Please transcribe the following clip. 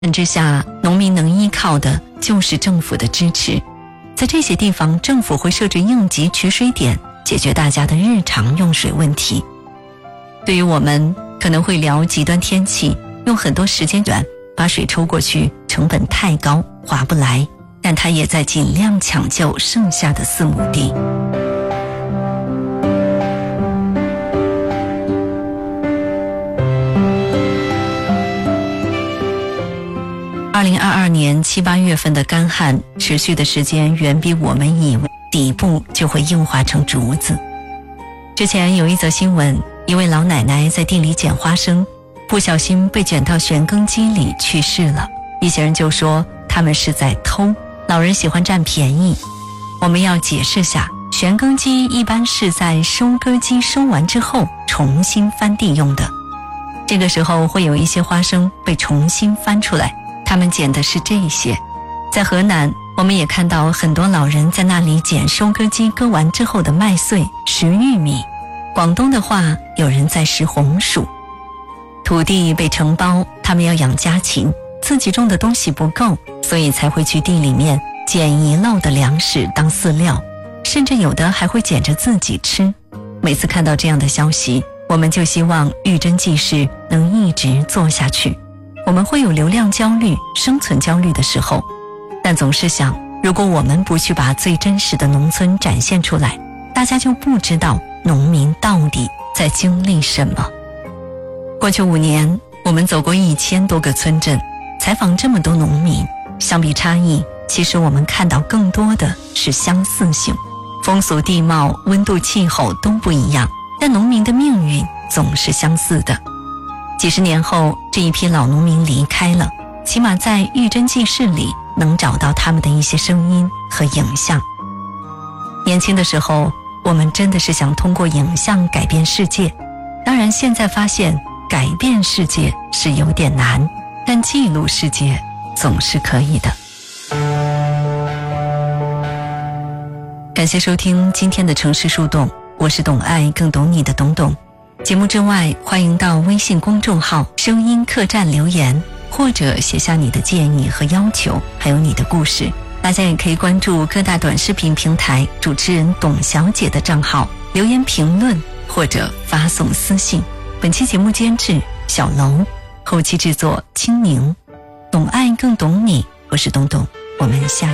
之下，农民能依靠的就是政府的支持。在这些地方，政府会设置应急取水点，解决大家的日常用水问题。对于我们，可能会聊极端天气，用很多时间短把水抽过去，成本太高，划不来，但他也在尽量抢救剩下的4亩地。2022年7、8月份的干旱持续的时间远比我们以为，底部就会硬化成竹子。之前有一则新闻，一位老奶奶在地里捡花生，不小心被卷到旋耕机里去世了。一些人就说他们是在偷，老人喜欢占便宜。我们要解释下，旋耕机一般是在收割机收完之后重新翻地用的，这个时候会有一些花生被重新翻出来，他们捡的是这些。在河南，我们也看到很多老人在那里捡收割机割完之后的麦穗、拾玉米。广东的话，有人在拾红薯。土地被承包，他们要养家禽，自己种的东西不够，所以才会去地里面捡遗漏的粮食当饲料，甚至有的还会捡着自己吃。每次看到这样的消息，我们就希望玉珍记事能一直做下去。我们会有流量焦虑、生存焦虑的时候，但总是想，如果我们不去把最真实的农村展现出来，大家就不知道农民到底在经历什么。过去5年，我们走过1000多个村镇，采访这么多农民，相比差异，其实我们看到更多的是相似性。风俗地貌、温度气候都不一样，但农民的命运总是相似的。几十年后，这一批老农民离开了，起码在玉珍记事里能找到他们的一些声音和影像。年轻的时候，我们真的是想通过影像改变世界，当然现在发现改变世界是有点难，但记录世界总是可以的。感谢收听今天的城市树洞，我是懂爱更懂你的董董。节目之外，欢迎到微信公众号声音客栈留言，或者写下你的建议和要求，还有你的故事。大家也可以关注各大短视频平台主持人董小姐的账号，留言评论或者发送私信。本期节目监制小楼，后期制作清宁。懂爱更懂你，我是董董，我们下